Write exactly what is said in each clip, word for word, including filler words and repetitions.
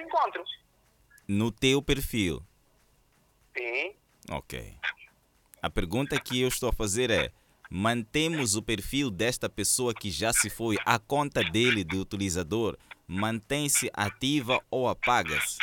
encontro. No teu perfil. Sim. Ok. A pergunta que eu estou a fazer é: mantemos o perfil desta pessoa que já se foi, a conta dele de utilizador, mantém-se ativa ou apaga-se?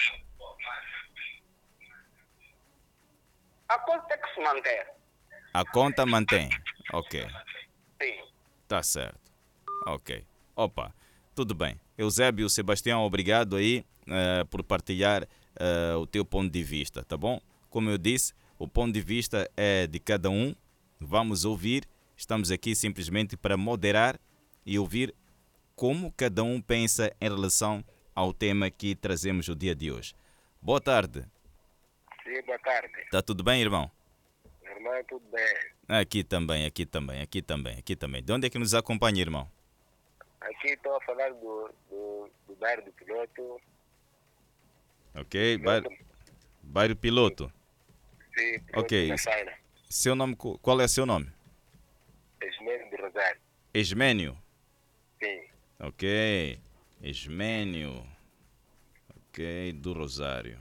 A conta tem que se manter. A conta mantém. Ok. Sim. Tá certo. Ok. Opa, tudo bem. Eusébio, Sebastião, obrigado aí uh, por partilhar uh, o teu ponto de vista, tá bom? Como eu disse, o ponto de vista é de cada um. Vamos ouvir. Estamos aqui simplesmente para moderar e ouvir como cada um pensa em relação ao tema que trazemos o dia de hoje. Boa tarde. Sim, boa tarde. Tá tudo bem, irmão? Irmão, tudo bem? Aqui também, aqui também, aqui também, aqui também. De onde é que nos acompanha, irmão? Aqui estou a falar do, do, do bairro do Piloto. Ok, Piloto. bairro, bairro Piloto. Sim, Piloto Ok. da Saina. Seu nome, qual é seu nome? Esmênio de Rosário. Esmênio. Sim. Ok. Esmênio. Ok, do Rosário.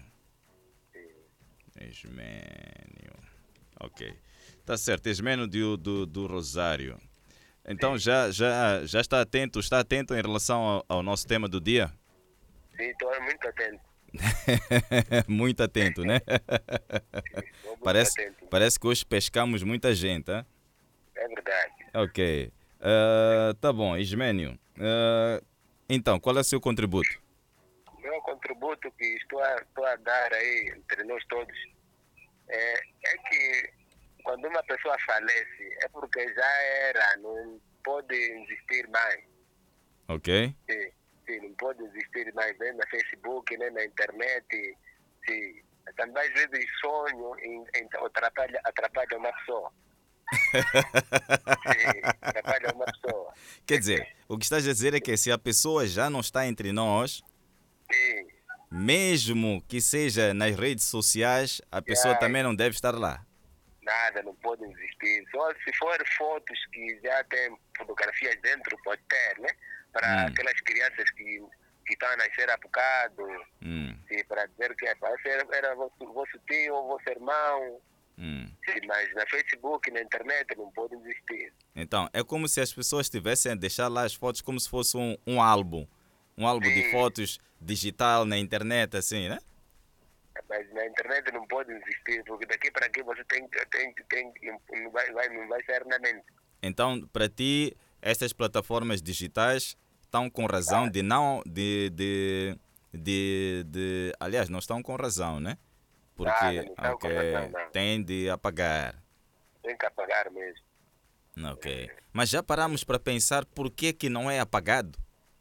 Esmênio. Ok. Tá certo, Esmênio do, do, do Rosário. Então já, já, já está atento, está atento em relação ao, ao nosso tema do dia? Sim, estou muito atento. Muito atento, né? Estou muito Parece, atento. parece que hoje pescamos muita gente, hein? É verdade. Ok. Uh, tá bom, Ismênio. Uh, então, qual é o seu contributo? O meu contributo que estou a, estou a dar aí entre nós todos é, é que quando uma pessoa falece é porque já era, não pode existir mais. Ok. Sim, sim, não pode existir mais nem na Facebook, nem na internet. Sim. Também às vezes sonho em, em, atrapalha, atrapalha uma pessoa. Sim, atrapalha uma pessoa. Quer dizer, o que estás a dizer é que se a pessoa já não está entre nós, Sim. mesmo que seja nas redes sociais, a pessoa Já, também não deve estar lá. nada, não pode existir. Só se for fotos que já tem fotografias dentro, pode ter, né? Para Hum. aquelas crianças que, que estão a nascer há bocado, Hum. sim, para dizer que esse era, era vosso, vosso tio ou vosso irmão. Hum. Sim, mas na Facebook, na internet, não pode existir. Então, é como se as pessoas estivessem a deixar lá as fotos como se fosse um, um álbum. Um álbum Sim. de fotos digital na internet, assim, né? Mas na internet não pode existir, porque daqui para aqui você tem que. Tem, tem, não, vai, vai, não vai ser na mente. Então, para ti, estas plataformas digitais estão com razão de não. De, de, de, de, aliás, não estão com razão, né? Porque Ah, não estão ok, com razão, não. tem de apagar. Tem que apagar mesmo. Ok. Mas já paramos para pensar por que, que não é apagado?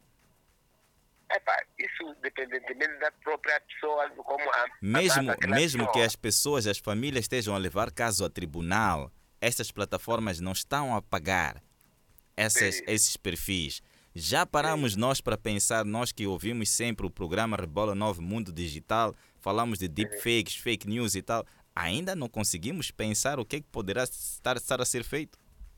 Epa, isso independentemente da própria pessoa, como a, Mesmo, a mesmo que pessoa. as pessoas, as famílias estejam a levar caso a tribunal, estas plataformas não estão a pagar essas, Sim. esses perfis. Já paramos Sim. nós para pensar, nós que ouvimos sempre o programa Rebola Novo Mundo Digital, falamos de deepfakes, fake news e tal, ainda não conseguimos pensar o que, é que poderá estar, estar a ser feito?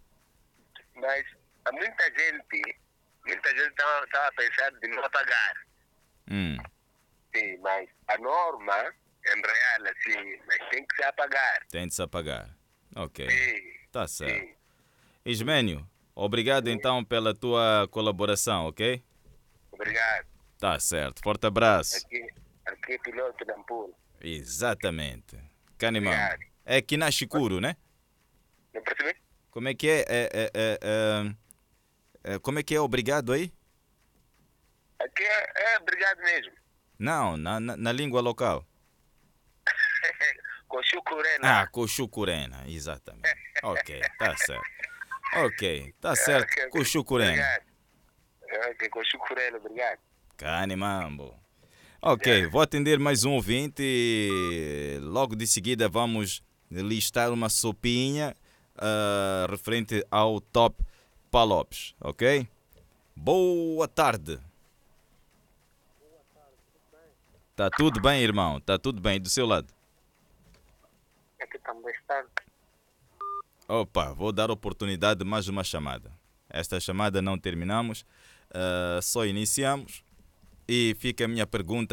Mas há muita gente, muita gente está tá a pensar de não apagar. Hum. Sim, mas a norma, em real, assim, mas tem que se apagar. Tem de se apagar. Ok. Sim. Tá certo. Sim. Ismênio, obrigado Sim. então pela tua colaboração, ok? Obrigado. Tá certo. Forte abraço. Aqui, aqui é Piloto da Ampula. Exatamente. Canimambo. Obrigado. É aqui na Chicuro, né? Não percebi? Como é que é? É, é, é, é, é como é que é obrigado aí? Aqui é, é obrigado mesmo. Não, na, na, na língua local. Com chucurena. Ah, Cochucurena, exatamente. Ok, tá certo. Ok, tá certo. Ok, ok. Cochucurena. Obrigado. Ok, com chucurena, obrigado. Canimambo. Ok, vou atender mais um ouvinte e logo de seguida vamos listar uma sopinha uh, referente ao Top Palopes, ok? Boa tarde. Boa tarde, tudo bem? Tá tudo bem, irmão? Tá tudo bem do seu lado? Aqui também está. Opa, vou dar oportunidade de mais uma chamada. Esta chamada não terminamos, uh, só iniciamos e fica a minha pergunta.